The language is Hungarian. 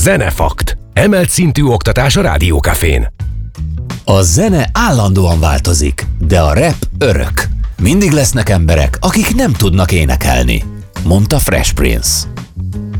Zenefakt. Emelt szintű oktatás a Rádiókafén. A zene állandóan változik, de a rap örök. Mindig lesznek emberek, akik nem tudnak énekelni, mondta Fresh Prince.